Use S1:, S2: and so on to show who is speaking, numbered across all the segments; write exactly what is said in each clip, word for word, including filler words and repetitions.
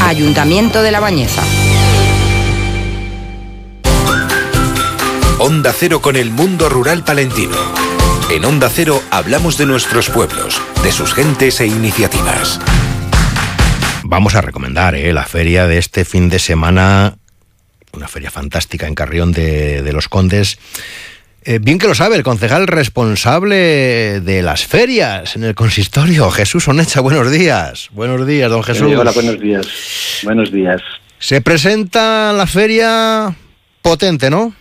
S1: Ayuntamiento de La Bañeza.
S2: Onda Cero con el mundo rural palentino. En Onda Cero hablamos de nuestros pueblos, de sus gentes e iniciativas.
S3: Vamos a recomendar ¿eh? la feria de este fin de semana, una feria fantástica en Carrión de, de los Condes. Eh, bien que lo sabe el concejal responsable de las ferias en el consistorio, Jesús Onecha. Buenos días. Buenos días, don Jesús.
S4: Eh, hola, buenos días. Buenos días.
S3: Se presenta la feria potente, ¿no?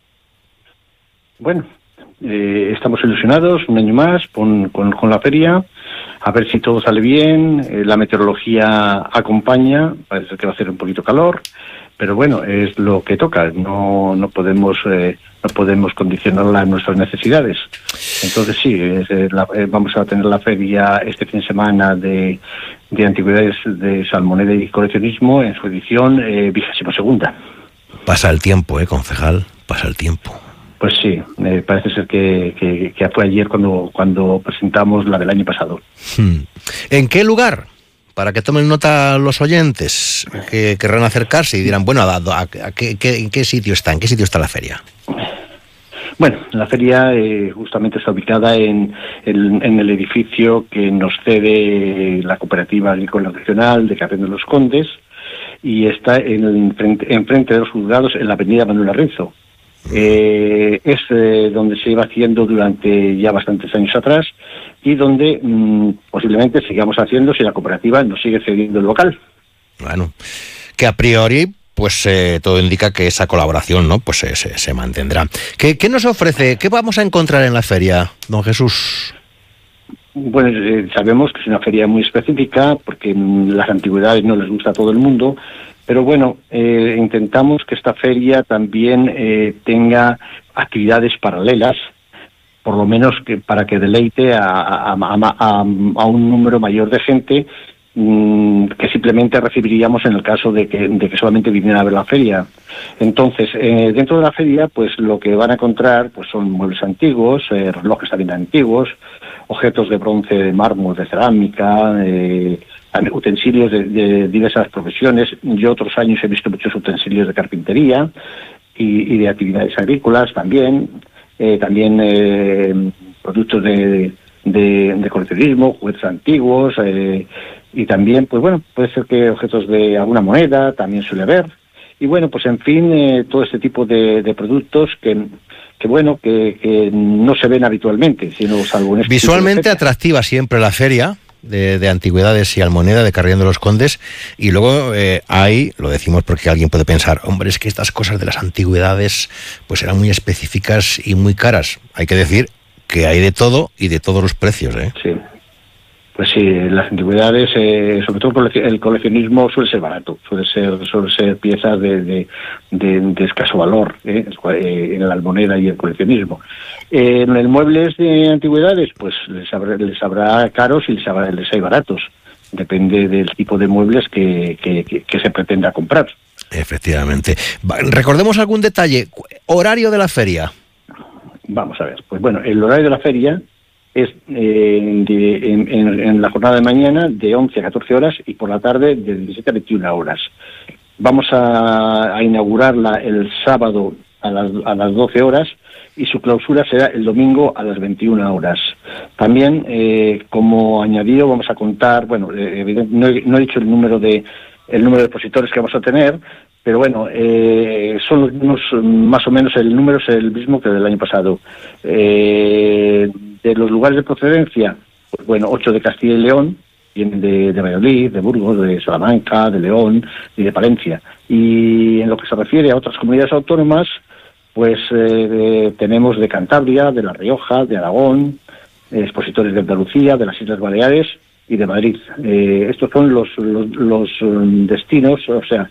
S4: Bueno, eh, estamos ilusionados un año más con, con, con la feria, a ver si todo sale bien, eh, la meteorología acompaña, parece que va a hacer un poquito calor, pero bueno, es lo que toca, no no podemos eh, no podemos condicionar a nuestras necesidades. Entonces sí, es, eh, la, eh, vamos a tener la feria este fin de semana de, de antigüedades de salmoneda y coleccionismo en su edición eh, vigésima segunda.
S3: Pasa el tiempo, ¿eh, concejal? Pasa el tiempo.
S4: Pues sí, eh, parece ser que, que, que fue ayer cuando, cuando presentamos la del año pasado.
S3: Hmm. ¿En qué lugar? Para que tomen nota los oyentes que querrán acercarse y dirán, bueno, ¿a, a, a qué, qué, ¿en qué sitio está? ¿En qué sitio está la feria?
S4: Bueno, la feria eh, justamente está ubicada en, en, en el edificio que nos cede la Cooperativa Agrícola Nacional de Carrión de los Condes y está en, el, frente, en frente de los juzgados en la avenida Manuel Arrenzo. Eh, es eh, donde se iba haciendo durante ya bastantes años atrás y donde mmm, posiblemente sigamos haciendo si la cooperativa nos sigue cediendo el local.
S3: Bueno, que a priori pues eh, todo indica que esa colaboración no pues eh, se, se mantendrá. ¿Qué, ¿Qué nos ofrece? ¿Qué vamos a encontrar en la feria, don Jesús?
S4: Bueno, eh, sabemos que es una feria muy específica porque mmm, las antigüedades no les gusta a todo el mundo. Pero bueno, eh, intentamos que esta feria también eh, tenga actividades paralelas, por lo menos que para que deleite a, a, a, a, a un número mayor de gente mmm, que simplemente recibiríamos en el caso de que, de que solamente vinieran a ver la feria. Entonces, eh, dentro de la feria, pues lo que van a encontrar pues son muebles antiguos, eh, relojes también antiguos, objetos de bronce, de mármol, de cerámica, eh, utensilios de, de diversas profesiones. Yo otros años he visto muchos utensilios de carpintería y, y de actividades agrícolas también, eh, también eh, productos de, de, de coleccionismo, juguetes antiguos eh, y también, pues bueno, puede ser que objetos de alguna moneda también suele haber. Y bueno, pues en fin, eh, todo este tipo de, de productos que, que bueno, que, que no se ven habitualmente, sino salvo en este
S3: visualmente atractiva siempre la feria de, de antigüedades y almoneda de Carrión de los Condes, y luego eh, hay, lo decimos porque alguien puede pensar, hombre, es que estas cosas de las antigüedades pues eran muy específicas y muy caras. Hay que decir que hay de todo y de todos los precios, ¿eh?
S4: Sí. Pues sí, las antigüedades, eh, sobre todo el coleccionismo, suele ser barato, suele ser suele ser piezas de, de, de, de escaso valor, ¿eh? en la almoneda y el coleccionismo. Eh, en el muebles de antigüedades, pues les habrá, les habrá caros y les, habrá, les hay baratos, depende del tipo de muebles que, que, que, que se pretenda comprar.
S3: Efectivamente. Recordemos algún detalle, horario de la feria.
S4: Vamos a ver, pues bueno, el horario de la feria es eh, de, en, en, en la jornada de mañana de once a catorce horas y por la tarde de diecisiete a veintiuna horas. Vamos a, a inaugurarla el sábado a las, a las doce horas y su clausura será el domingo a las veintiuna horas. También, eh, como añadido, vamos a contar, bueno, eh, no, he, no he dicho el número de el número de expositores que vamos a tener, pero bueno, eh, son los mismos, más o menos el número es el mismo que del año pasado. Eh, de los lugares de procedencia, pues bueno, ocho de Castilla y León, vienen de, de Valladolid, de Burgos, de Salamanca, de León y de Palencia. Y en lo que se refiere a otras comunidades autónomas, pues eh, tenemos de Cantabria, de La Rioja, de Aragón, eh, expositores de Andalucía, de las Islas Baleares y de Madrid. Eh, estos son los, los, los destinos, o sea,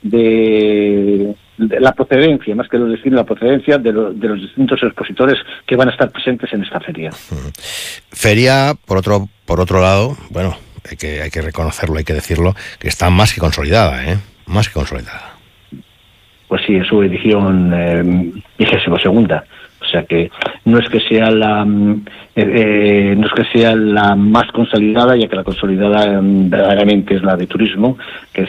S4: de, de la procedencia, más que los destinos, la procedencia de, lo, de los distintos expositores que van a estar presentes en esta feria.
S3: Feria, por otro por otro lado, bueno, hay que hay que reconocerlo, hay que decirlo, que está más que consolidada, ¿eh? Más que consolidada.
S4: Pues sí, es su edición eh, vigésima segunda. O sea que no es que sea la eh, eh, no es que sea la más consolidada, ya que la consolidada eh, verdaderamente es la de turismo, que es